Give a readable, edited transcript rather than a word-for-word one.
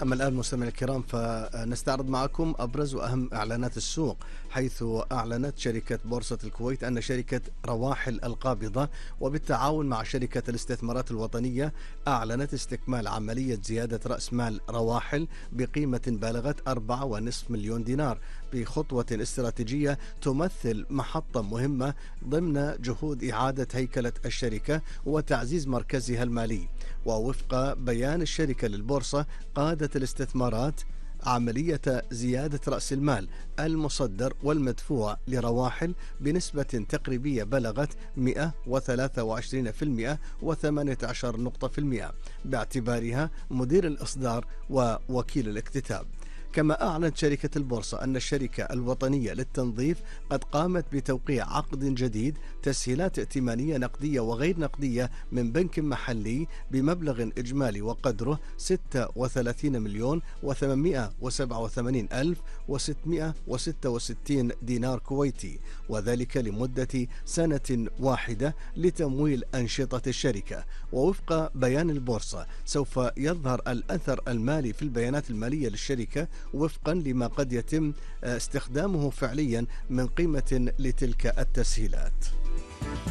أما الآن مستمعينا الكرام فنستعرض معكم أبرز وأهم إعلانات السوق، حيث أعلنت شركة بورصة الكويت أن شركة رواحل القابضة وبالتعاون مع شركة الاستثمارات الوطنية أعلنت استكمال عملية زيادة رأس مال رواحل بقيمة بالغت 4.5 مليون دينار بخطوة استراتيجية تمثل محطة مهمة ضمن جهود إعادة هيكلة الشركة وتعزيز مركزها المالي. ووفق بيان الشركة للبورصة قادت الاستثمارات عملية زيادة رأس المال المصدر والمدفوع لرواحل بنسبة تقريبية بلغت 123% و18 نقطة في المئة باعتبارها مدير الإصدار ووكيل الاكتتاب. كما أعلنت شركة البورصة أن الشركة الوطنية للتنظيف قد قامت بتوقيع عقد جديد تسهيلات ائتمانية نقدية وغير نقدية من بنك محلي بمبلغ إجمالي وقدره 36 مليون و887 ألف و666 دينار كويتي، وذلك لمدة سنة واحدة لتمويل أنشطة الشركة. ووفق بيان البورصة سوف يظهر الأثر المالي في البيانات المالية للشركة وفقا لما قد يتم استخدامه فعليا من قيمة لتلك التسهيلات.